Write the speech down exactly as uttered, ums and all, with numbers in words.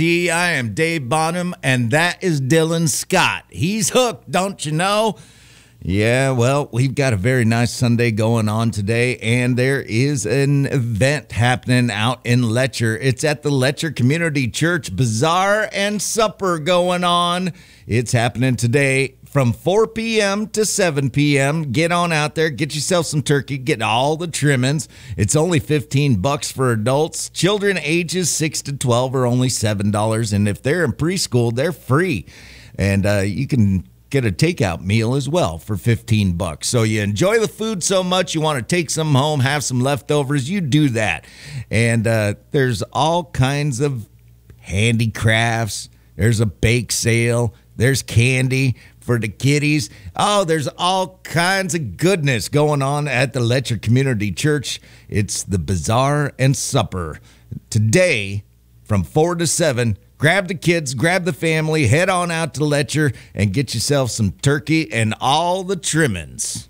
I am Dave Bonham, and that is Dylan Scott. He's hooked, don't you know? Yeah, well, we've got a very nice Sunday going on today, and there is an event happening out in Letcher. It's at the Letcher Community Church Bazaar and Supper going on. It's happening today from four p.m. to seven p.m. Get on out there, get yourself some turkey, get all the trimmings. It's only fifteen bucks for adults. Children ages six to twelve are only seven dollars, and if they're in preschool, they're free. And uh, you can get a takeout meal as well for fifteen bucks. So you enjoy the food so much, you want to take some home, have some leftovers, you do that. And uh, there's all kinds of handicrafts. There's a bake sale. There's candy for the kiddies. Oh, there's all kinds of goodness going on at the Letcher Community Church. It's the Bazaar and Supper. Today, from four to seven, grab the kids, grab the family, head on out to Letcher and get yourself some turkey and all the trimmings.